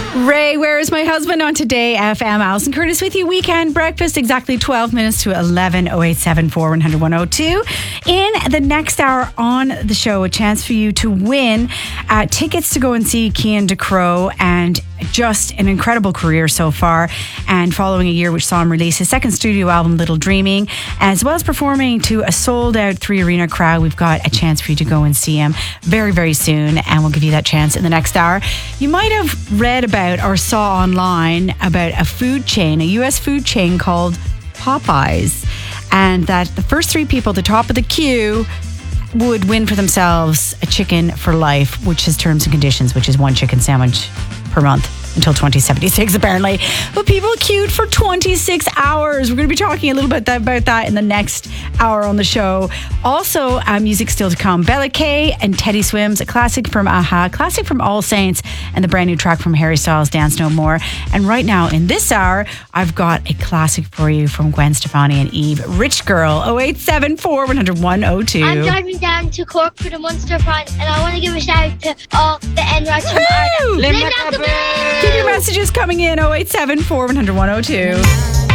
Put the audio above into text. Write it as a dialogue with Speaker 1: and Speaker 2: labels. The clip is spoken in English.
Speaker 1: Ray, where is my husband on Today FM? Alison Curtis with you. Weekend breakfast, exactly 12 minutes to 11, 0874 100 102. In the next hour on the show, a chance for you to win tickets to go and see Cian Ducrot, and just an incredible career so far. And following a year which saw him release his second studio album, Little Dreaming, as well as performing to a sold-out 3 arena crowd, we've got a chance for you to go and see him very, very soon. And we'll give you that chance in the next hour. You might have read about or saw online about a food chain, a US food chain called Popeyes, and that the first 3 people at the top of the queue would win for themselves a chicken for life, which has terms and conditions, which is 1 chicken sandwich per month until 2076 apparently. But people queued for 26 hours. We're going to be talking a little bit about that in the next hour on the show. Also, music still to come. Bella Kay and Teddy Swims, a classic from a-ha, classic from All Saints, and the brand new track from Harry Styles, Dance No More. And right now in this hour, I've got a classic for you from Gwen Stefani and Eve, Rich Girl, 0874 100 102.
Speaker 2: I'm driving down to Cork for the Munster Pride, and I want to give a shout out to all the N-Rights from Ireland. Live like a bird!
Speaker 1: Keep your messages coming in, 0874 100 102.